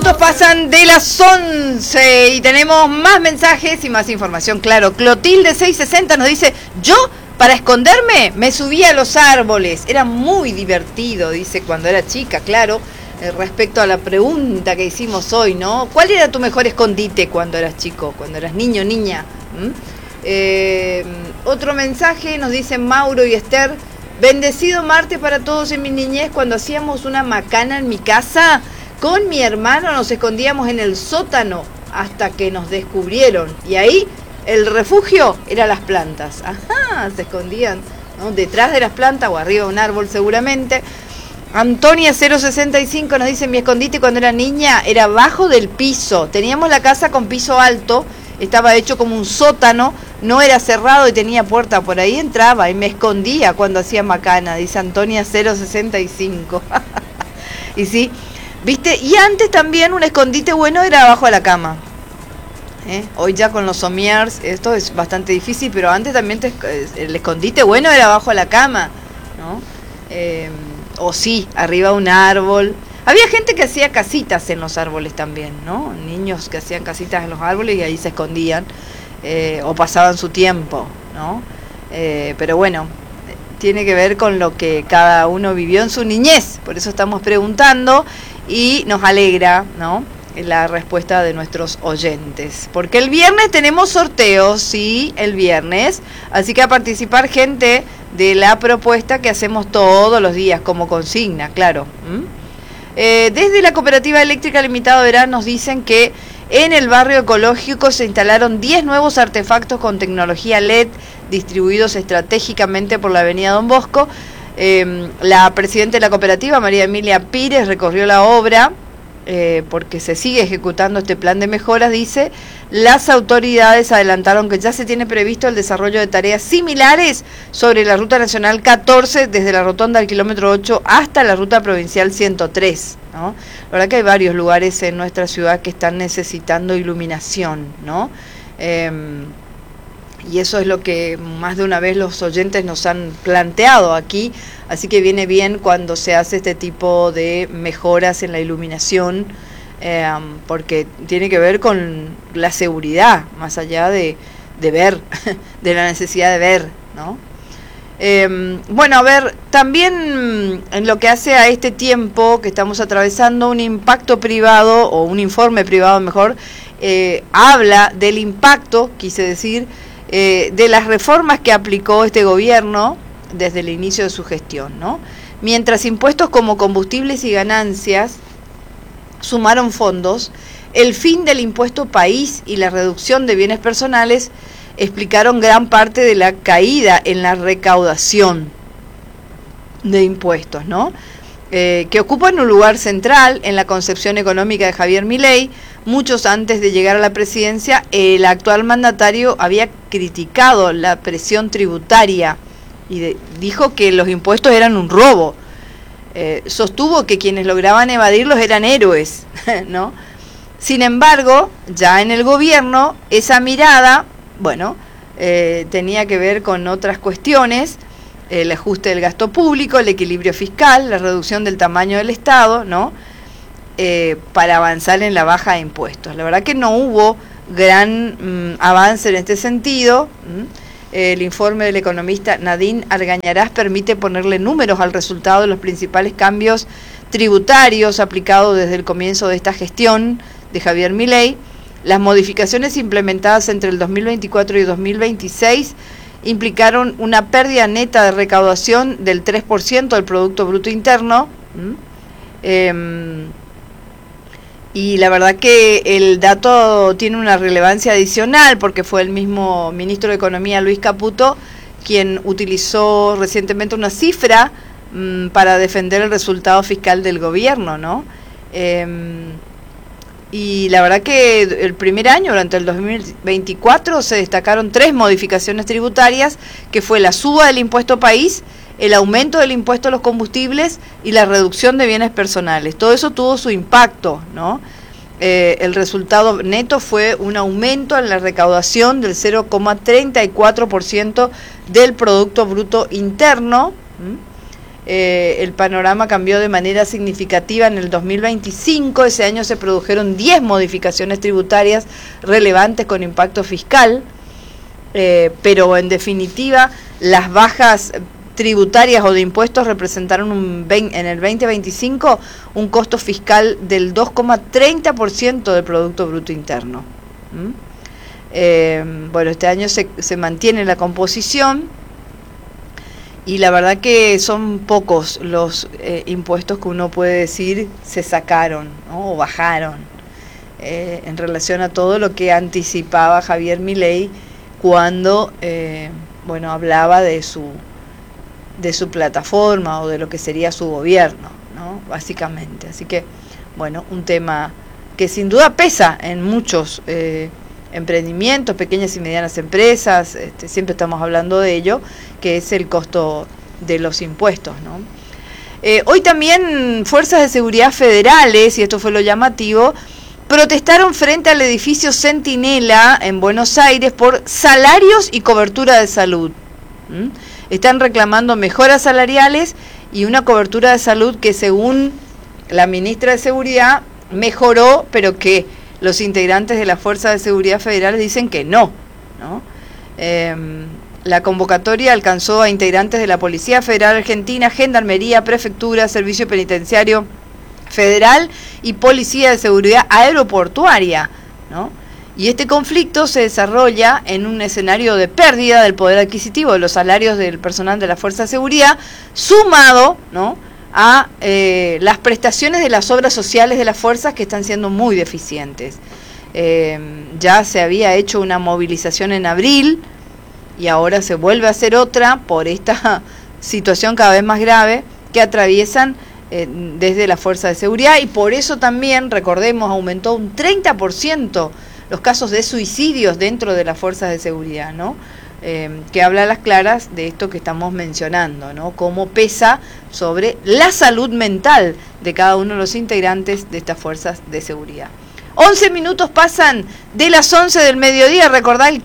minutos pasan de las 11 y tenemos más mensajes y más información. Claro, Clotilde 660 nos dice: yo, para esconderme, me subía a los árboles. Era muy divertido, dice, cuando era chica, claro. Respecto a la pregunta que hicimos hoy, ¿no? ¿Cuál era tu mejor escondite cuando eras chico, cuando eras niño, niña? Otro mensaje nos dicen Mauro y Esther: bendecido martes para todos. En mi niñez, cuando hacíamos una macana en mi casa, con mi hermano nos escondíamos en el sótano hasta que nos descubrieron. Y ahí el refugio era las plantas. Ajá, se escondían, ¿no?, detrás de las plantas o arriba de un árbol seguramente. Antonia 065 nos dice: mi escondite cuando era niña era abajo del piso. Teníamos la casa con piso alto, estaba hecho como un sótano, no era cerrado y tenía puerta. Por ahí entraba y me escondía cuando hacía macana, dice Antonia 065. Y sí, ¿viste? Y antes también un escondite bueno era abajo de la cama. Hoy ya con los somiers esto es bastante difícil, pero antes también el escondite bueno era abajo de la cama, ¿no? O sí, arriba de un árbol. Había gente que hacía casitas en los árboles también, ¿no? Niños que hacían casitas en los árboles y ahí se escondían, o pasaban su tiempo, ¿no? Pero bueno, tiene que ver con lo que cada uno vivió en su niñez. Por eso estamos preguntando y nos alegra, ¿no?, la respuesta de nuestros oyentes. Porque el viernes tenemos sorteos, sí, el viernes. Así que a participar, gente, de la propuesta que hacemos todos los días como consigna, claro. Desde la Cooperativa Eléctrica Limitada Verán nos dicen que en el barrio ecológico se instalaron 10 nuevos artefactos con tecnología LED distribuidos estratégicamente por la avenida Don Bosco. La presidenta de la cooperativa, María Emilia Pires, recorrió la obra porque se sigue ejecutando este plan de mejoras, dice. Las autoridades adelantaron que ya se tiene previsto el desarrollo de tareas similares sobre la Ruta Nacional 14, desde la rotonda del kilómetro 8 hasta la Ruta Provincial 103, ¿no? La verdad que hay varios lugares en nuestra ciudad que están necesitando iluminación, ¿no? Y eso es lo que más de una vez los oyentes nos han planteado aquí, así que viene bien cuando se hace este tipo de mejoras en la iluminación, porque tiene que ver con la seguridad, más allá de ver, de la necesidad de ver, ¿no? Bueno, a ver, también en lo que hace a este tiempo que estamos atravesando, un impacto privado, o un informe privado mejor, habla del impacto, quise decir, de las reformas que aplicó este gobierno desde el inicio de su gestión, ¿no? Mientras impuestos como combustibles y ganancias sumaron fondos, el fin del impuesto país y la reducción de bienes personales explicaron gran parte de la caída en la recaudación de impuestos, ¿no? Que ocupan un lugar central en la concepción económica de Javier Milei. Muchos antes de llegar a la presidencia, el actual mandatario había criticado la presión tributaria y dijo que los impuestos eran un robo. Sostuvo que quienes lograban evadirlos eran héroes, ¿no? Sin embargo, ya en el gobierno, esa mirada, bueno, tenía que ver con otras cuestiones: el ajuste del gasto público, el equilibrio fiscal, la reducción del tamaño del Estado, ¿no? Para avanzar en la baja de impuestos. La verdad que no hubo gran avance en este sentido. El informe del economista Nadine Argañarás permite ponerle números al resultado de los principales cambios tributarios aplicados desde el comienzo de esta gestión de Javier Milei. Las modificaciones implementadas entre el 2024 y 2026 implicaron una pérdida neta de recaudación del 3% del Producto Bruto Interno. Y la verdad que el dato tiene una relevancia adicional porque fue el mismo ministro de Economía, Luis Caputo, quien utilizó recientemente una cifra para defender el resultado fiscal del gobierno, ¿no? Y la verdad que el primer año, durante el 2024, se destacaron 3 modificaciones tributarias, que fue la suba del impuesto país, el aumento del impuesto a los combustibles y la reducción de bienes personales. Todo eso tuvo su impacto, ¿no? El resultado neto fue un aumento en la recaudación del 0,34% del Producto Bruto Interno. el panorama cambió de manera significativa en el 2025. Ese año se produjeron 10 modificaciones tributarias relevantes con impacto fiscal, pero en definitiva las bajas tributarias o de impuestos representaron en el 2025 un costo fiscal del 2,30% del Producto Bruto Interno. Bueno, este año se mantiene la composición y la verdad que son pocos los impuestos que uno puede decir se sacaron, ¿no? O bajaron en relación a todo lo que anticipaba Javier Milei cuando hablaba de su plataforma o de lo que sería su gobierno, ¿no? Básicamente. Así que, bueno, un tema que sin duda pesa en muchos emprendimientos, pequeñas y medianas empresas, siempre estamos hablando de ello, que es el costo de los impuestos, ¿no? Hoy también fuerzas de seguridad federales, y esto fue lo llamativo, protestaron frente al edificio Centinela en Buenos Aires por salarios y cobertura de salud. Están reclamando mejoras salariales y una cobertura de salud que, según la ministra de Seguridad, mejoró, pero que los integrantes de las Fuerzas de Seguridad Federales dicen que no, ¿no? La convocatoria alcanzó a integrantes de la Policía Federal Argentina, Gendarmería, Prefectura, Servicio Penitenciario Federal y Policía de Seguridad Aeroportuaria, ¿no? Y este conflicto se desarrolla en un escenario de pérdida del poder adquisitivo de los salarios del personal de la Fuerza de Seguridad, sumado, ¿no?, a las prestaciones de las obras sociales de las fuerzas, que están siendo muy deficientes. Ya se había hecho una movilización en abril y ahora se vuelve a hacer otra por esta situación cada vez más grave que atraviesan desde la Fuerza de Seguridad, y por eso también, recordemos, aumentó un 30% los casos de suicidios dentro de las Fuerzas de Seguridad, ¿no? Que habla a las claras de esto que estamos mencionando, ¿no? Cómo pesa sobre la salud mental de cada uno de los integrantes de estas Fuerzas de Seguridad. 11 minutos pasan de las 11 del mediodía. Recordá, el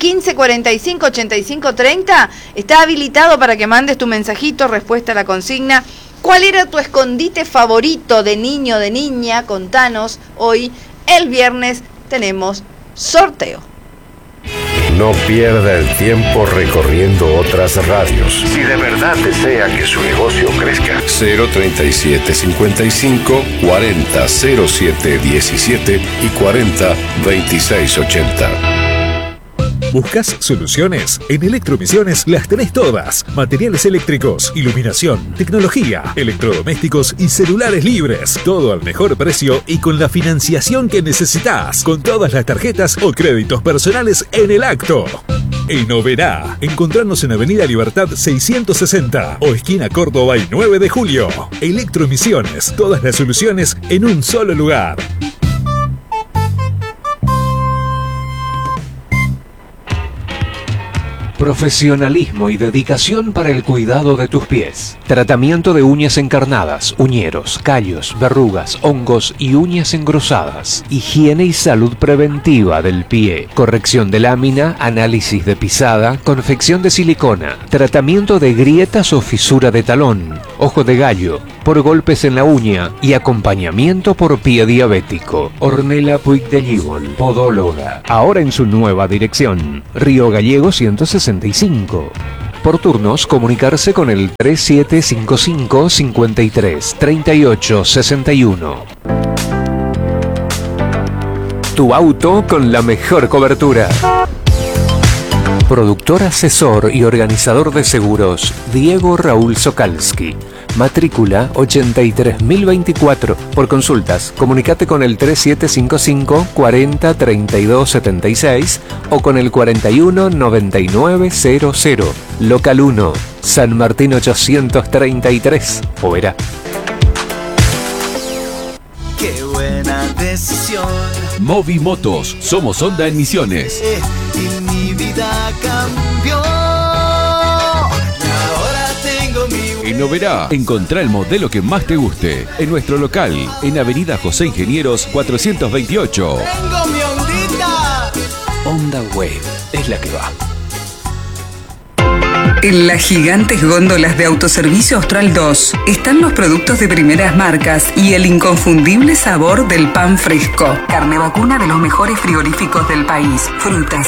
1545-8530 está habilitado para que mandes tu mensajito, respuesta a la consigna. ¿Cuál era tu escondite favorito de niño, de niña? Contanos. Hoy, el viernes, tenemos sorteo. No pierda el tiempo recorriendo otras radios. Si de verdad desea que su negocio crezca. 037 55 40 07 17 y 40 26 80. ¿Buscas soluciones? En Electromisiones las tenés todas. Materiales eléctricos, iluminación, tecnología, electrodomésticos y celulares libres. Todo al mejor precio y con la financiación que necesitas. Con todas las tarjetas o créditos personales en el acto. En Oberá, encontrarnos en Avenida Libertad 660 o esquina Córdoba y 9 de julio. Electromisiones, todas las soluciones en un solo lugar. Profesionalismo y dedicación para el cuidado de tus pies. Tratamiento de uñas encarnadas, uñeros, callos, verrugas, hongos y uñas engrosadas. Higiene y salud preventiva del pie. Corrección de lámina, análisis de pisada, confección de silicona. Tratamiento de grietas o fisura de talón, ojo de gallo, por golpes en la uña y acompañamiento por pie diabético. Ornella Puig de Gibol, podóloga. Ahora en su nueva dirección. Río Gallego 165. Por turnos, comunicarse con el 3755 53 38 61. Tu auto con la mejor cobertura. Productor, asesor y organizador de seguros, Diego Raúl Sokalski. Matrícula 83024. Por consultas, comunicate con el 3755 40 32 76 o con el 41 9900. Local 1, San Martín 833. Oberá. Qué buena decisión. Movimotos, somos Honda en Misiones. Y mi vida cambió. En Oberá, encontrá el modelo que más te guste. En nuestro local, en Avenida José Ingenieros 428. Tengo mi Hondita. Honda Wave es la que va. En las gigantes góndolas de Autoservicio Austral 2 están los productos de primeras marcas y el inconfundible sabor del pan fresco. Carne vacuna de los mejores frigoríficos del país. Frutas,